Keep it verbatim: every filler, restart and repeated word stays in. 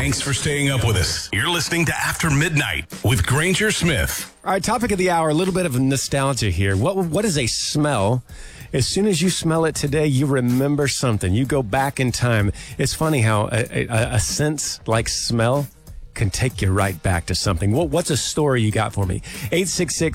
Thanks for staying up with us. You're listening to After Midnight with Granger Smith. All right, topic of the hour, a little bit of nostalgia here. What What is a smell? As soon as you smell it today, you remember something. You go back in time. It's funny how a, a, a sense like smell can take you right back to something. What, what's a story you got for me? eight six six